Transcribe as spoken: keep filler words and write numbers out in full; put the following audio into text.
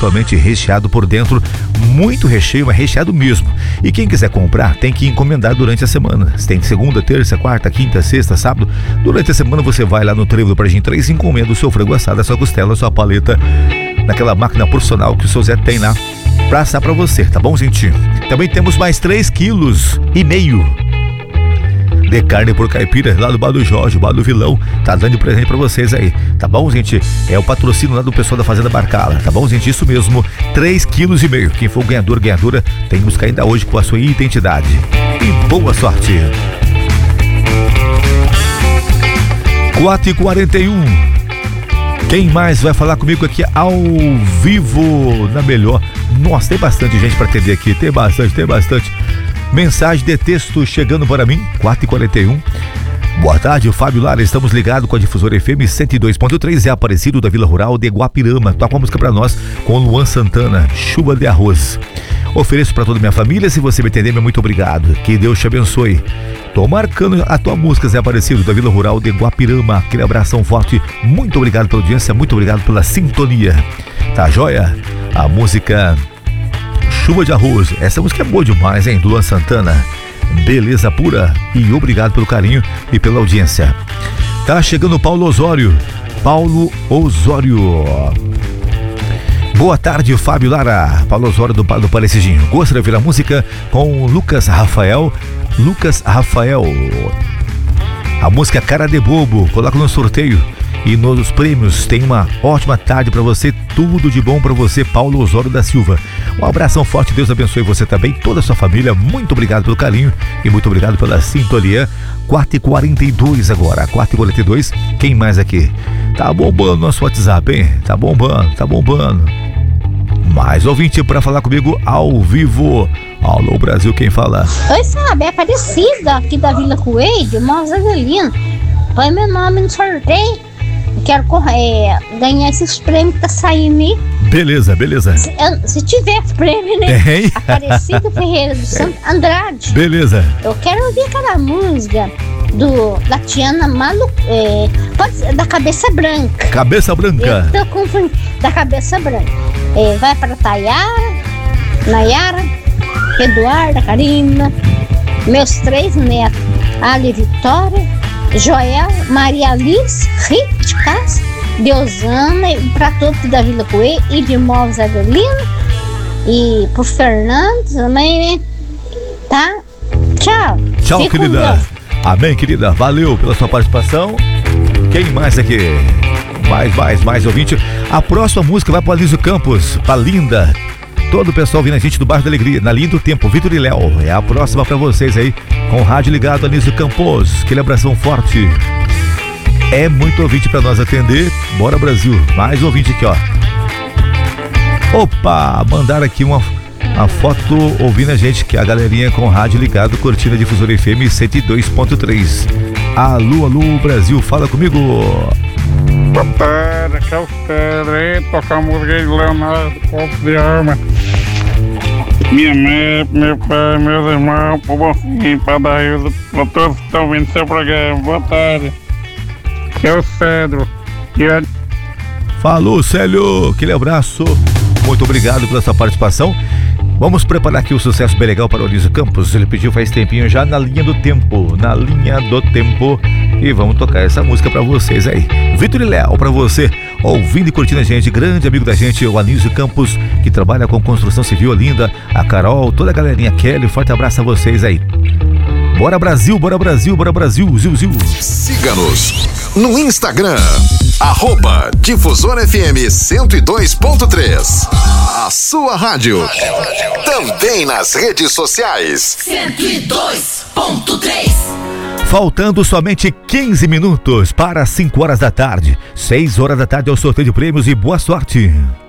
totalmente recheado por dentro, muito recheio, mas recheado mesmo. E quem quiser comprar tem que encomendar durante a semana. Tem segunda, terça, quarta, quinta, sexta, sábado. Durante a semana você vai lá no Trevo do Pradim três e encomenda o seu frango assado, a sua costela, a sua paleta, naquela máquina profissional que o seu Zé tem lá pra assar pra você, tá bom, gente? Também temos mais três quilos e meio de carne por caipira lá do Bar do Jorge, Bar do Vilão, tá dando de presente pra vocês aí, tá bom, gente? É o patrocínio lá do pessoal da Fazenda Barcala, tá bom, gente? Isso mesmo, três quilos e meio. Quem for ganhador, ganhadora, tem que buscar ainda hoje com a sua identidade. E boa sorte! quatro e quarenta e um. Quem mais vai falar comigo aqui ao vivo na melhor? Nossa, tem bastante gente pra atender aqui, tem bastante, tem bastante. Mensagem de texto chegando para mim, quatro e quarenta e um. Boa tarde, Fábio Lara, estamos ligados com a Difusora F M cento e dois ponto três, é Aparecido da Vila Rural de Guapirama. Toca uma música para nós com Luan Santana, Chuva de Arroz. Ofereço para toda a minha família, se você me entender, meu muito obrigado. Que Deus te abençoe. Tô marcando a tua música, Zé Aparecido da Vila Rural de Guapirama. Aquele abração forte, muito obrigado pela audiência, muito obrigado pela sintonia. Tá joia? A música Chuva de Arroz, essa música é boa demais, hein? Do Luan Santana. Beleza pura e obrigado pelo carinho e pela audiência. Tá chegando o Paulo Osório. Paulo Osório. Boa tarde, Fábio Lara. Paulo Osório do, do Parecidinho. Gostaria de ouvir a música com Lucas Rafael. Lucas Rafael. A música Cara de Bobo. Coloca no sorteio. E nos prêmios, tem uma ótima tarde pra você, tudo de bom pra você, Paulo Osório da Silva. Um abração forte, Deus abençoe você também, toda a sua família, muito obrigado pelo carinho e muito obrigado pela sintonia. quatro e quarenta e dois agora, quatro e quarenta e dois, quem mais aqui? Tá bombando nosso WhatsApp, hein? Tá bombando, tá bombando. Mais ouvinte pra falar comigo ao vivo. Alô Brasil, quem fala? Oi, sabe, é Aparecida aqui da Vila Coelho, Móveis Avelino. Põe meu nome no sorteio. Quero é, ganhar esses prêmios que tá saindo aí. Beleza, beleza. Se, se tiver prêmio, né? Tem. Aparecido Ferreira do Santo Andrade. Beleza. Eu quero ouvir aquela música do, da Tiana Malu, é, pode ser, da Cabeça Branca. Cabeça Branca. Eu tô confundindo. Da Cabeça Branca. É, vai para Tayara, Nayara, Eduarda, Karina, meus três netos, Ali Vitória, Joel, Maria Alice, Rita de Castro, Deusana, e para todos da Vila Coelho e de Móveis Avelino, e pro Fernando também, né? Tá? Tchau. Tchau, Fico querida. Amém, querida. Valeu pela sua participação. Quem mais aqui? Mais, mais, mais ouvinte. A próxima música vai para Anísio Campos, pra Linda. Todo o pessoal vindo a gente do Bairro da Alegria, na linha do tempo, Vitor e Léo. É a próxima pra vocês aí, com o rádio ligado, Anísio Campos. Aquele abração forte. É muito ouvinte pra nós atender. Bora Brasil, mais ouvinte aqui, ó. Opa, mandaram aqui uma, uma foto ouvindo a gente, que é a galerinha com o rádio ligado, curtindo a Difusora F M cento e dois ponto três. Alô, alô Brasil, fala comigo. Boa tarde, aqui é o Pedro aí, tocar a música de Leonardo, Copo de Arma. Minha mãe, meu pai, meus irmãos, pro Bonfim, pra Daíldo, pra todos que estão ouvindo seu programa. Boa tarde. Aqui é o Cedro. É... Falou, Célio, aquele abraço. Muito obrigado pela sua participação. Vamos preparar aqui o sucesso bem legal para o Anísio Campos. Ele pediu faz tempinho já, na linha do tempo. Na linha do tempo. E vamos tocar essa música pra vocês aí. Vitor e Léo, pra você, ouvindo e curtindo a gente, grande amigo da gente, o Anísio Campos, que trabalha com construção civil linda, a Carol, toda a galerinha Kelly, forte abraço a vocês aí. Bora Brasil, bora Brasil, bora Brasil, ziu, ziu. Siga-nos no Instagram, arroba Difusora F M cento e dois ponto três. A sua rádio. Também nas redes sociais. cento e dois ponto três. Faltando somente quinze minutos para cinco horas da tarde. seis horas da tarde é o sorteio de prêmios e boa sorte.